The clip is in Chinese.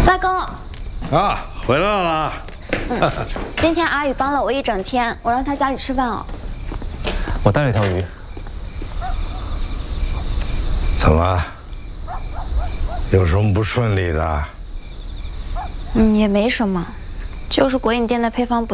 大公。 啊，回来了。 今天阿宇帮了我一整天，我让他家里吃饭哦。 我带了条鱼。 怎么？有什么不顺利的？ 也没什么，就是国营店的配方不